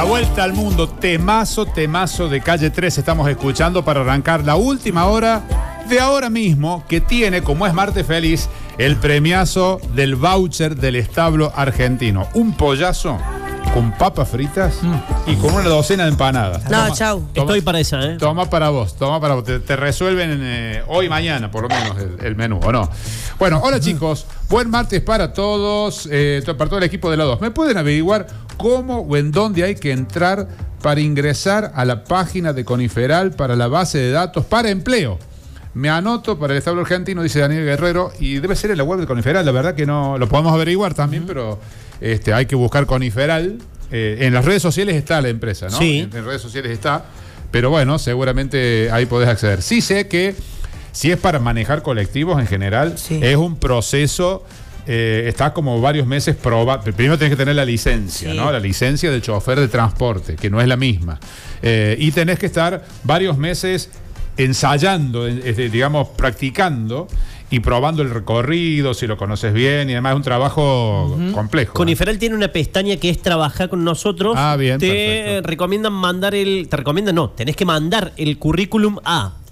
Vuelta al Mundo, temazo de Calle 13 estamos escuchando para arrancar la última hora de ahora mismo, que tiene, como es martes feliz, el premiazo del voucher del establo argentino. Un pollazo con papas fritas y con una docena de empanadas. No, chau. Estoy para esa, ¿eh? Toma para vos. Te resuelven hoy y mañana, por lo menos, el menú, ¿o no? Bueno, hola chicos. Buen martes para todos, para todo el equipo de la 2. ¿Me pueden averiguar cómo o en dónde hay que entrar para ingresar a la página de Coniferal para la base de datos para empleo? Me anoto para el establo argentino, dice Daniel Guerrero, y debe ser en la web de Coniferal. La verdad que no lo podemos averiguar también, pero hay que buscar Coniferal. En las redes sociales está la empresa, ¿no? Sí. En redes sociales está, pero bueno, seguramente ahí podés acceder. Sí sé que si es para manejar colectivos en general, sí, es un proceso, está como varios meses probado. Primero tenés que tener la licencia, sí, ¿no? La licencia de chofer de transporte, que no es la misma. Y tenés que estar varios meses ensayando, digamos, practicando y probando el recorrido, si lo conoces bien, y además es un trabajo complejo. Coniferal tiene una pestaña que es trabajar con nosotros. Ah, bien, te perfecto. recomiendan mandar tenés que mandar el currículum a